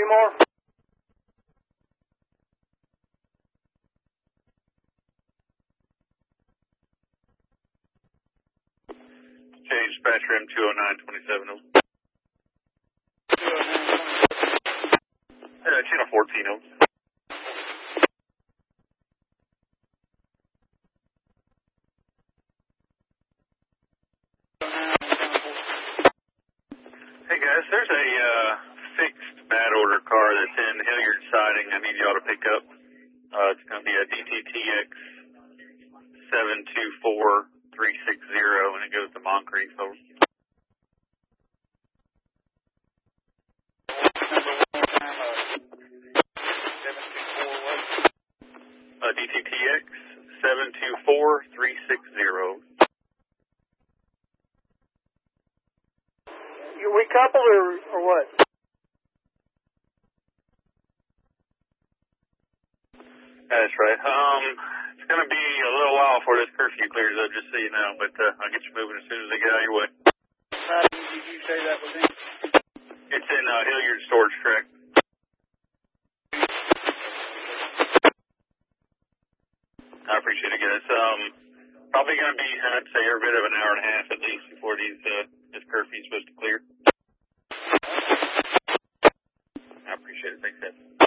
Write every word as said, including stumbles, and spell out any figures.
more? Change dispatcher M two oh nine twenty-seven. Uh, channel fourteen. Hey guys, there's a uh, fixed bad order car that's in Hilliard siding. I need y'all to pick up. Uh, it's going to be a D T T X seven two four three six zero, and it goes to Moncrief. So, uh, D T T X seven two four three six zero. You we coupled or or what? That's right. Um, it's going to be a little while before this curfew clears up, just so you know, but uh, I'll get you moving as soon as they get out of your way. Uh, did you say that was in? It's in uh, Hilliard storage, correct? I appreciate it, guys. Um, probably going to be, I'd say, every bit of an hour and a half at least before these uh, this curfew is supposed to clear. I appreciate it. Thanks, guys.